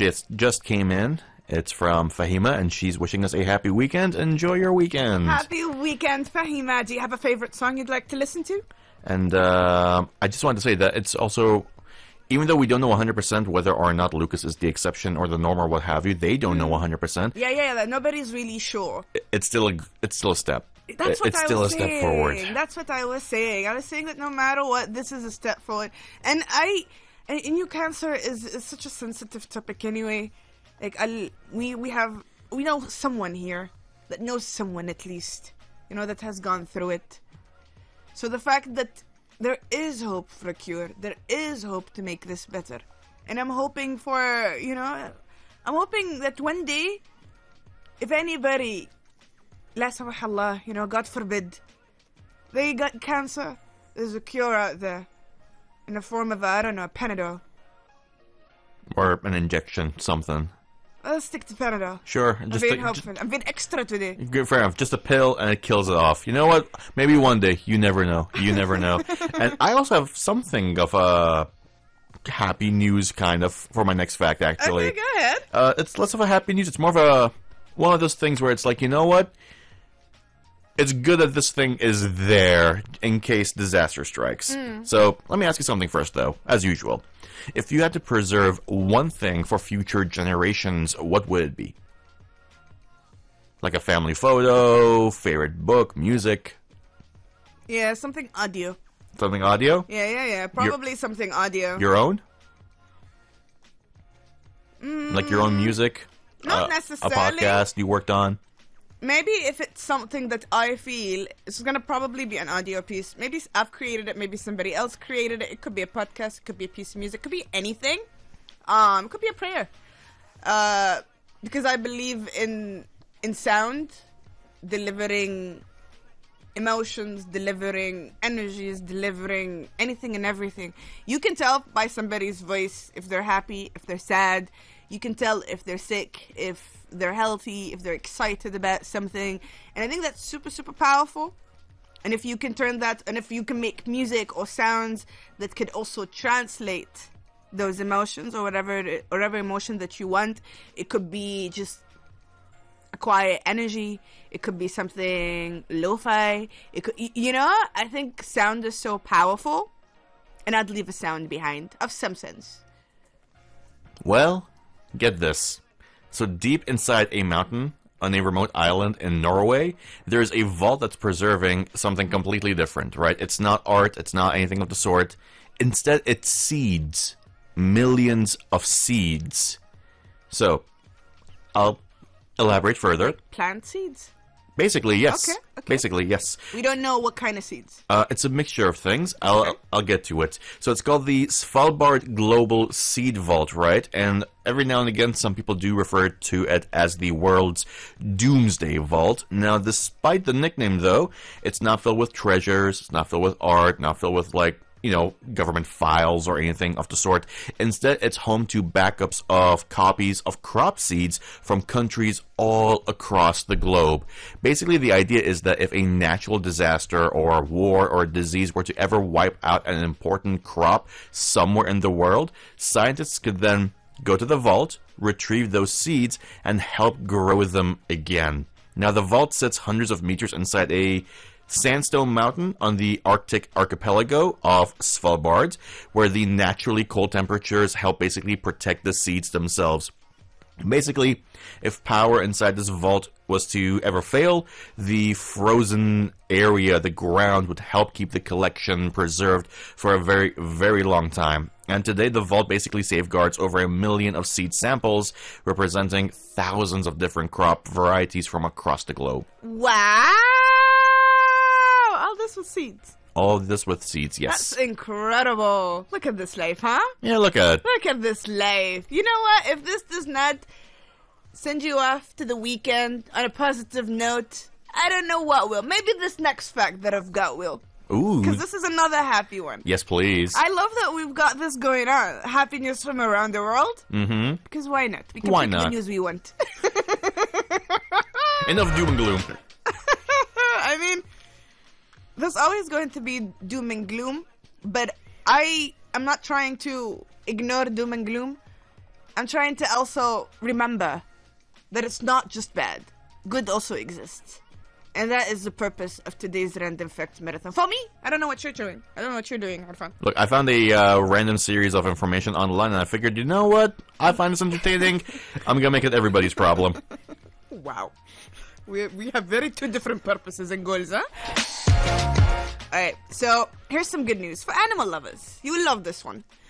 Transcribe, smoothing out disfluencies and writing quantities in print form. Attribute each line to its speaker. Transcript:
Speaker 1: just came in. It's from Fahima, and she's wishing us a happy weekend. Enjoy your weekend.
Speaker 2: Happy weekend, Fahima. Do you have a favorite song you'd like to listen to?
Speaker 1: And I just wanted to say that it's also, even though we don't know 100% whether or not Lucas is the exception or the norm or what have you, they don't know 100%.
Speaker 2: Yeah. Nobody's really sure.
Speaker 1: It's still a step.
Speaker 2: That's what
Speaker 1: it's
Speaker 2: I
Speaker 1: still
Speaker 2: was
Speaker 1: a
Speaker 2: saying.
Speaker 1: step forward.
Speaker 2: That's what I was saying. I was saying that no matter what, this is a step forward. And new cancer is such a sensitive topic anyway. Like we know someone here that knows someone at least, that has gone through it. So the fact that there is hope for a cure, there is hope to make this better, and I'm hoping I'm hoping that one day, if anybody, la samahullah, God forbid, they got cancer, there's a cure out there, in the form of a Panadol.
Speaker 1: Or an injection, something.
Speaker 2: Let's stick to Panadol.
Speaker 1: Sure.
Speaker 2: I'm being hopeful. I'm being extra today.
Speaker 1: Good, fair enough. Just a pill and it kills it off. You know what? Maybe one day. You never know. You never know. And I also have something of a happy news kind of for my next fact, actually.
Speaker 2: Okay, go ahead.
Speaker 1: It's less of a happy news. It's more of one of those things where it's like, you know what? It's good that this thing is there in case disaster strikes. So let me ask you something first, though, as usual. If you had to preserve one thing for future generations, what would it be? Like a family photo, favorite book, music?
Speaker 2: Yeah, something audio.
Speaker 1: Something audio?
Speaker 2: Yeah. Probably something audio.
Speaker 1: Your own? Like your own music?
Speaker 2: Not necessarily.
Speaker 1: A podcast you worked on?
Speaker 2: Maybe if it's something that I feel, it's going to probably be an audio piece. Maybe I've created it, maybe somebody else created it. It could be a podcast, it could be a piece of music, it could be anything. It could be a prayer. Because I believe in sound, delivering emotions, delivering energies, delivering anything and everything. You can tell by somebody's voice if they're happy, if they're sad. You can tell if they're sick, if they're healthy, if they're excited about something. And I think that's super, super powerful. And if you can turn that, and if you can make music or sounds that could also translate those emotions or whatever emotion that you want, it could be just a quiet energy. It could be something lo-fi. It could, I think sound is so powerful. And I'd leave a sound behind of some sense.
Speaker 1: Well, get this. So deep inside a mountain on a remote island in Norway, there's a vault that's preserving something completely different, right? It's not art, it's not anything of the sort. Instead, it's seeds. Millions of seeds. So, I'll elaborate further.
Speaker 2: Plant seeds?
Speaker 1: Basically, yes.
Speaker 2: Okay.
Speaker 1: Basically, yes.
Speaker 2: We don't know what kind of seeds.
Speaker 1: It's a mixture of things. I'll get to it. So it's called the Svalbard Global Seed Vault, right? And every now and again, some people do refer to it as the world's Doomsday Vault. Now, despite the nickname, though, it's not filled with treasures. It's not filled with art. Not filled with, government files or anything of the sort. Instead, it's home to backups of copies of crop seeds from countries all across the globe. Basically, the idea is that if a natural disaster or war or disease were to ever wipe out an important crop somewhere in the world, scientists could then go to the vault, retrieve those seeds, and help grow them again. Now, the vault sits hundreds of meters inside a sandstone mountain on the Arctic archipelago of Svalbard, where the naturally cold temperatures help basically protect the seeds themselves. Basically, if power inside this vault was to ever fail, the frozen area, the ground, would help keep the collection preserved for a very, very long time. And today, the vault basically safeguards over 1 million of seed samples, representing thousands of different crop varieties from across the globe.
Speaker 2: Wow! All this with seeds.
Speaker 1: All this with seeds, yes.
Speaker 2: That's incredible. Look at this life, huh?
Speaker 1: Yeah, look at
Speaker 2: this life. You know what? If this does not send you off to the weekend on a positive note, I don't know what will. Maybe this next fact that I've got will.
Speaker 1: Ooh.
Speaker 2: Because this is another happy one.
Speaker 1: Yes, please.
Speaker 2: I love that we've got this going on. Happiness from around the world.
Speaker 1: Mm-hmm.
Speaker 2: Because why not? We can
Speaker 1: why
Speaker 2: pick
Speaker 1: not?
Speaker 2: the news we want.
Speaker 1: Enough doom and gloom.
Speaker 2: I mean, there's always going to be doom and gloom, but I'm not trying to ignore doom and gloom. I'm trying to also remember that it's not just bad. Good also exists. And that is the purpose of today's Random Facts Marathon. For me, I don't know what you're doing. I don't know what you're doing, Arfan.
Speaker 1: Look, I found a random series of information online, and I figured, you know what? I find this entertaining. I'm gonna make it everybody's problem.
Speaker 2: Wow. We have very two different purposes and goals, huh? Alright, so here's some good news. For animal lovers, you will love this one.